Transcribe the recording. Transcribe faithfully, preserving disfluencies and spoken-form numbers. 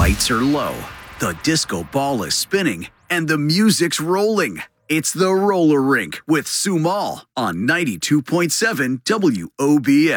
lights are low, the disco ball is spinning, and the music's rolling. It's the Roller Rink with Sumal on ninety-two point seven W O B S.